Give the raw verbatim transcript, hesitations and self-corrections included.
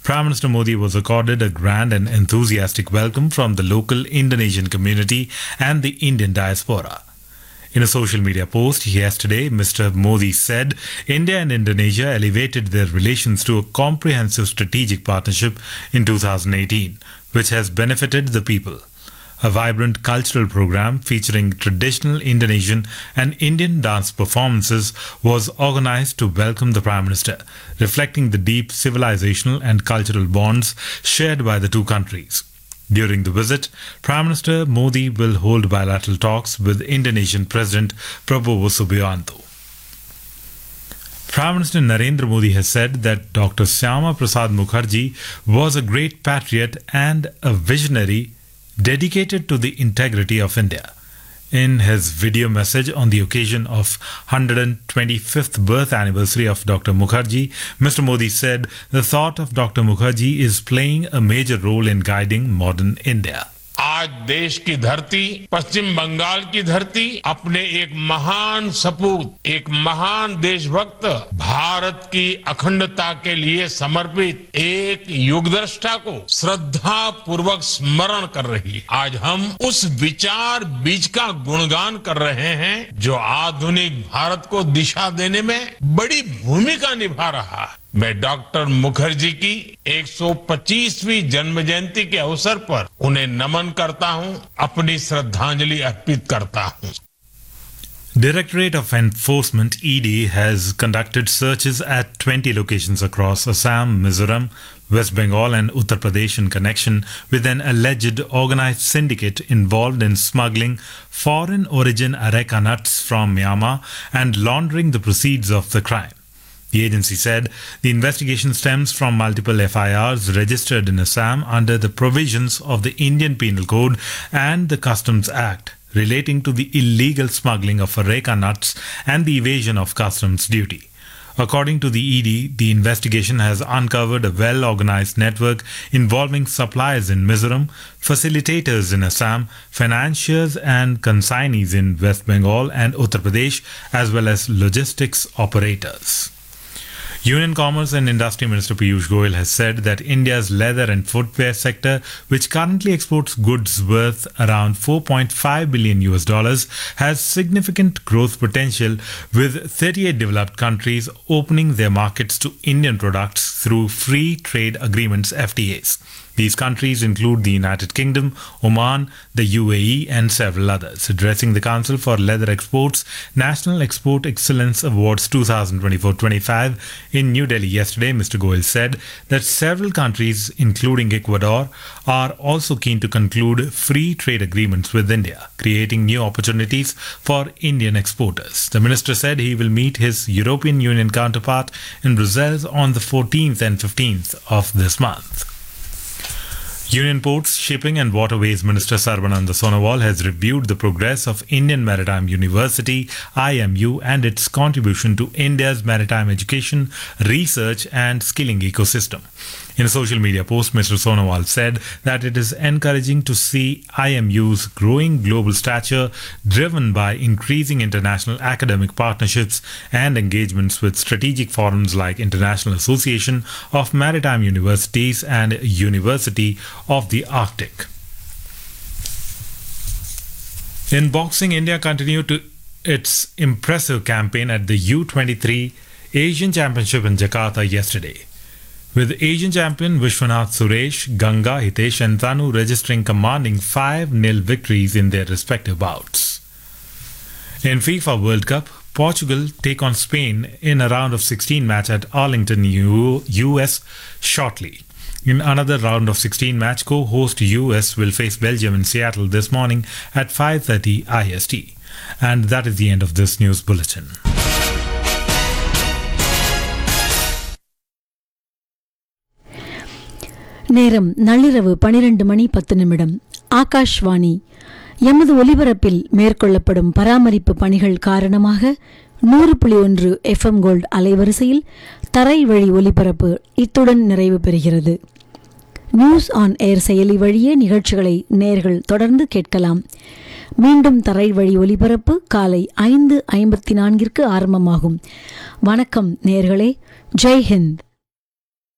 Prime Minister Modi was accorded a grand and enthusiastic welcome from the local Indonesian community and the Indian diaspora. In a social media post yesterday, Mister Modi said India and Indonesia elevated their relations to a comprehensive strategic partnership in two thousand eighteen, which has benefited the people. A vibrant cultural program featuring traditional Indonesian and Indian dance performances was organized to welcome the Prime Minister, reflecting the deep civilizational and cultural bonds shared by the two countries. During the visit, Prime Minister Modi will hold bilateral talks with Indonesian President Prabowo Subianto. Prime Minister Narendra Modi has said that Doctor Syama Prasad Mukherjee was a great patriot and a visionary dedicated to the integrity of India. In his video message on the occasion of one hundred twenty-fifth birth anniversary of Doctor Mukherjee, Mister Modi said the thought of Doctor Mukherjee is playing a major role in guiding modern India. आज देश की धरती, पश्चिम बंगाल की धरती अपने एक महान सपूत, एक महान देशभक्त, भारत की अखंडता के लिए समर्पित एक युगदृष्टा को श्रद्धा पूर्वक स्मरण कर रही है। आज हम उस विचार बीज का गुणगान कर रहे हैं जो आधुनिक भारत को दिशा देने में बड़ी भूमिका निभा रहा है। मैं डॉक्टर मुखर्जी की एक सौ पच्चीसवीं जन्म जयंती के अवसर पर उन्हें नमन करता हूं, अपनी श्रद्धांजलि अर्पित करता हूं। Directorate of Enforcement E D has conducted searches at twenty locations across Assam, Mizoram, West Bengal and Uttar Pradesh in connection with an alleged organized syndicate involved in smuggling foreign origin areca nuts from Myanmar and laundering the proceeds of the crime. The agency said the investigation stems from multiple F I Rs registered in Assam under the provisions of the Indian Penal Code and the Customs Act relating to the illegal smuggling of areca nuts and the evasion of customs duty. According to the E D, the investigation has uncovered a well-organized network involving suppliers in Mizoram, facilitators in Assam, financiers and consignees in West Bengal and Uttar Pradesh, as well as logistics operators. Union Commerce and Industry Minister Piyush Goyal has said that India's leather and footwear sector, which currently exports goods worth around four point five billion U S dollars, has significant growth potential, with thirty-eight developed countries opening their markets to Indian products through free trade agreements F T As. These countries include the United Kingdom, Oman, the U A E and several others. Addressing the Council for Leather Exports National Export Excellence Awards twenty twenty-four twenty-five in New Delhi yesterday, Mister Goyal said that several countries, including Ecuador, are also keen to conclude free trade agreements with India, creating new opportunities for Indian exporters. The minister said he will meet his European Union counterpart in Brussels on the fourteenth and fifteenth of this month. Union Ports, Shipping and Waterways Minister Sarbananda Sonowal has reviewed the progress of Indian Maritime University, I M U, and its contribution to India's maritime education, research and skilling ecosystem. In a social media post, Mister Sonowal said that it is encouraging to see I M U's growing global stature driven by increasing international academic partnerships and engagements with strategic forums like International Association of Maritime Universities and University of the Arctic. In boxing, India continued to its impressive campaign at the U twenty-three Asian Championship in Jakarta yesterday, with Asian champion Vishwanath Suresh, Ganga, Hitesh and Tanu registering commanding five nil victories in their respective bouts. In FIFA World Cup, Portugal take on Spain in a round of sixteen match at Arlington, U S shortly. In another round of sixteen match, co-host U S will face Belgium in Seattle this morning at five thirty I S T. And that is the end of this news bulletin. நேரம் நள்ளிரவு பனிரெண்டு மணி பத்து நிமிடம். ஆகாஷ்வாணி. எமது ஒலிபரப்பில் மேற்கொள்ளப்படும் பராமரிப்பு பணிகள் காரணமாக நூறு புள்ளி ஒன்று எஃப்எம் கோல்ட் அலைவரிசையில் தரை வழி ஒலிபரப்பு இத்துடன் நிறைவு பெறுகிறது. நியூஸ் ஆன் ஏர் செயலி வழியே நிகழ்ச்சிகளை நேர்கள் தொடர்ந்து கேட்கலாம். மீண்டும் தரை வழி ஒலிபரப்பு காலை ஐந்து ஐம்பத்தி நான்கிற்கு ஆரம்பமாகும். வணக்கம் நேர்களே. ஜெய் ஹிந்த்.